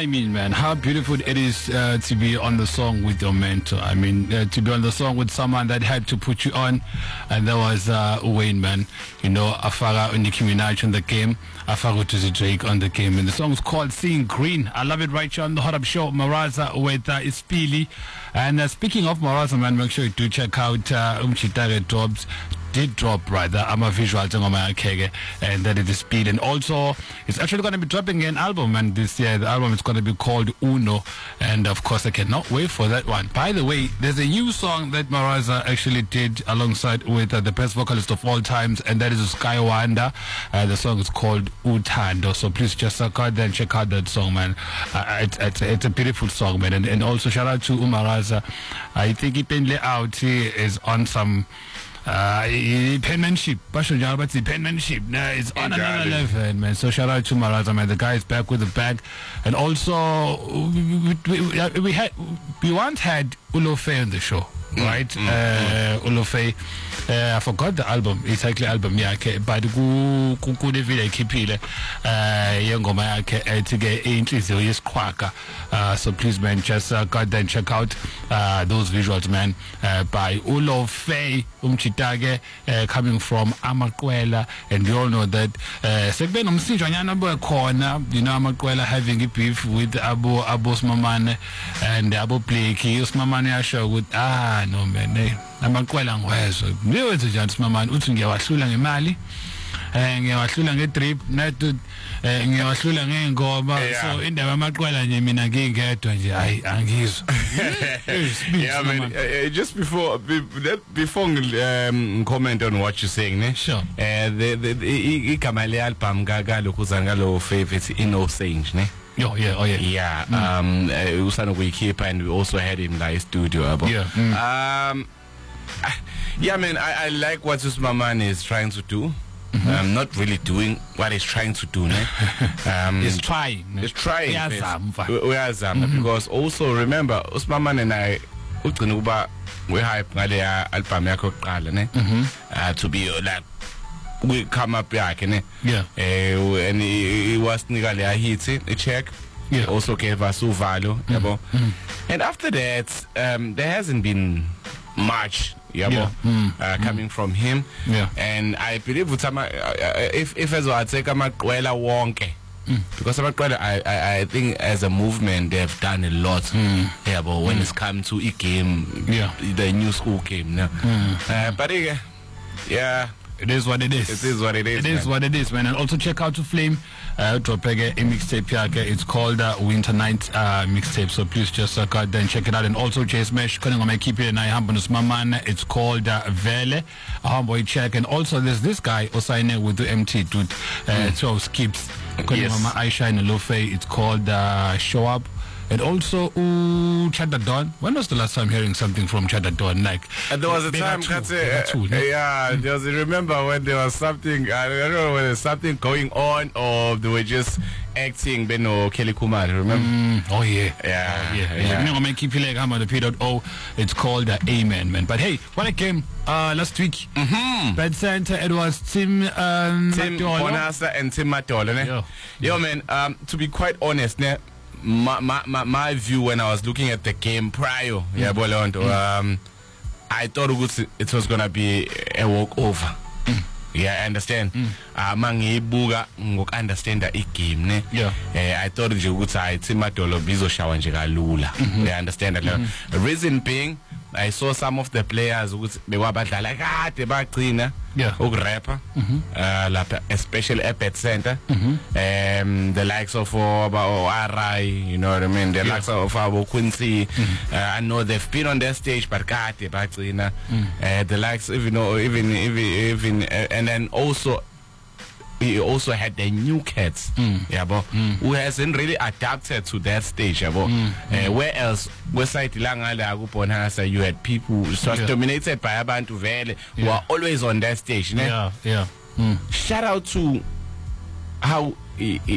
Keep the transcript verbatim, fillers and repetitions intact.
I mean, man, how beautiful it is uh, to be on the song with your mentor. I mean, uh, to be on the song with someone that had to put you on, and that was uh, Wayne, man. You know, Afara Nicki Minaj on the game, Afara to Drake on the game, and the song is called "Seeing Green." I love it right here on the Hot Up Show. Maraza with uh, Ispili, and uh, speaking of Maraza, man, make sure you do check out uh, Umchitare Drops. Did drop rather. I'm a visual kege, and that it is speed. And also, it's actually going to be dropping an album, and this year the album is going to be called Uno. And of course, I cannot wait for that one. By the way, there's a new song that Maraza actually did alongside with uh, the best vocalist of all times, and that is Sky Wanda. Uh, the song is called Utando. So please just uh, go there and check out that song, man. Uh, it's, it's, it's a beautiful song, man. And, and also shout out to Umaraza. I think Ipenle out here is on some. Uh, penmanship, but the penmanship now is on another level, man. So shout out to Maraza, man. The guy is back with the bag, and also we, we, we had we once had Ulofe on the show, right? Mm, uh, mm. Ulofe, uh, I forgot the album. It's actually album, yeah. But ku ku ku the video kipile, uh, yengoma yake to get into yes quaka. So please, man, just uh, go there and check out uh, those visuals, man, uh, by Ulofe. Umchitage uh, coming from Amakwela, and we all know that Sekben Umsinjanyana boy corner, you know, Amakwela having a beef with Abu Abu Mamane and Abu Pleki, Usmamane show with ah no man, Amakwela Weso. You was a gentleman, Utunga Sulang Mali. Ngiyawahlula ngetrip nathi ngiyawahlula ngengoma so indaba amaqwela nje mina ngingedwa nje hayi angizwa. Yeah, I mean, uh, just before before um, comment on what you're saying, ne? Sure. Uh, the the the igama le album gaga lokuzanga ngalo favorite Innocent, ne? Oh yeah, oh yeah. Yeah, mm. um uh, usana kuyikhipha, and we also had him live studio abo. Yeah. Mm. Um yeah, man, I, I like what Usmamane is trying to do. Mm-hmm. Um, not really doing what he's trying to do. um, he's trying. He's trying. We are mm-hmm. Because also remember, Usman and I, we hype album uh, to be like we come up back, ne? Yeah. Uh, and he, he was nigga hit a check. Yeah. Also gave us value. Mm-hmm. Mm-hmm. And after that, um, there hasn't been much. Yeah, yeah. Mm, uh, coming mm. from him, yeah. And I believe with some, uh, if if as I take Amakwela wonke, because Amakwela, I, I I think as a movement they've done a lot. Mm. Yeah, but when mm. it's come to a game, yeah, the new school game, no. Mm. Uh, but uh, yeah. It is what it is. It is what it is. It man. is what it is, man. And also check out to Flame, uh, drop a mixtape yake. It's called uh, Winter Night uh, mixtape. So please just uh, go out there and check it out. And also Chase Mesh, keep it and I hamburgers maman. It's called uh, Vele, a homeboy check. And also there's this guy Osaine with the M T dude. Uh, mm. So skips. Yes. Aisha and Lofe. It's called uh, Show Up. And also, ooh, Chada Don. When was the last time hearing something from Chada Don? Like, uh, there was a time, that's uh, two, uh, yeah, there was, remember when there was something, I don't know, when there was something going on, or they were just acting, Beno Kelly Kumar, remember? Mm, oh, yeah. Yeah. Oh, yeah. yeah. You know, man, keep feeling I'm on the P dot O. It's called uh, Amen, man. But hey, when I came uh, last week, mm-hmm. Bad Center, it was Tim um, Tim Bonasa and Tim Matolo, ne? Yo, Yo man, um, to be quite honest, ne? My, my, my, my view when I was looking at the game prior, mm. yeah, Bolondo, um, I thought it was, it was gonna be a walkover. Mm. Yeah, I understand. Mangi buga ngok understand the game, ne? Yeah. I thought it was I Timatolo bizo shawanje lula. I understand that. Mm-hmm. The reason being, I saw some of the players who they were like ah they back cleaner. Yeah. Who rapper. Uh, especially at Pet Center. Mm-hmm. Um, the likes of uh, Arai, you know what I mean? The yeah. likes of uh, Quincy. Mm-hmm. Uh, I know they've been on their stage, but God, they back cleaner. Uh, the likes, even you know, even even even, uh, and then also. We also had the new cats, mm. yeah, but mm. who hasn't really adapted to that stage, yeah, but mm. uh, where else? Westside Langala, you had people who was yeah. dominated by Abantu Vele, who yeah. are always on that stage. Yeah, yeah. Mm. Shout out to how. He,